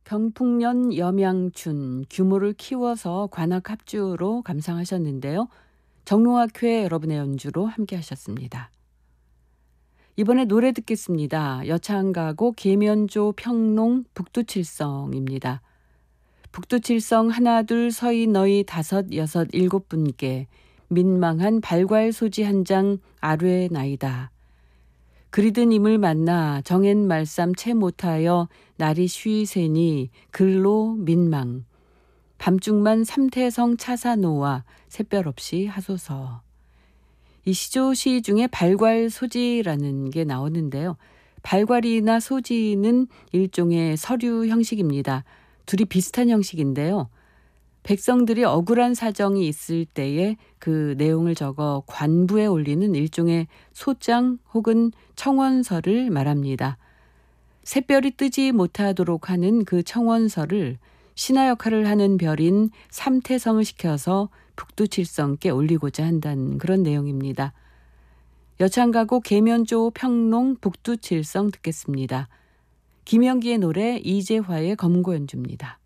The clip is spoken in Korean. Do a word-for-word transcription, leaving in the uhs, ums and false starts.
경풍년 염양춘 규모를 키워서 관악 합주로 감상하셨는데요. 정롱학회 여러분의 연주로 함께 하셨습니다. 이번에 노래 듣겠습니다. 여창가곡 계면조 평농 북두칠성입니다. 북두칠성 하나 둘 서이 너희 다섯 여섯 일곱 분께 민망한 발괄 소지 한 장 아뢰 나이다. 그리든 임을 만나 정엔 말쌈 채 못하여 날이 쉬세니 글로 민망. 밤중만 삼태성 차사 놓아 샛별 없이 하소서. 이 시조시 중에 발괄 소지라는 게 나오는데요. 발괄이나 소지는 일종의 서류 형식입니다. 둘이 비슷한 형식인데요. 백성들이 억울한 사정이 있을 때에 그 내용을 적어 관부에 올리는 일종의 소장 혹은 청원서를 말합니다. 샛별이 뜨지 못하도록 하는 그 청원서를 신하 역할을 하는 별인 삼태성을 시켜서 북두칠성께 올리고자 한다는 그런 내용입니다. 여창가곡 계면조 평농 북두칠성 듣겠습니다. 김영기의 노래 이재화의 검고 연주입니다.